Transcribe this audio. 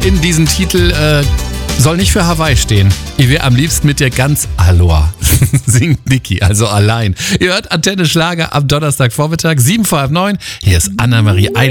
in diesem Titel soll nicht für Hawaii stehen. Ich wäre am liebsten mit dir ganz Aloha. Singt Niki, also allein. Ihr hört Antenne Schlager am Donnerstagvormittag, 7:45. Hier ist Anna-Marie Eilers.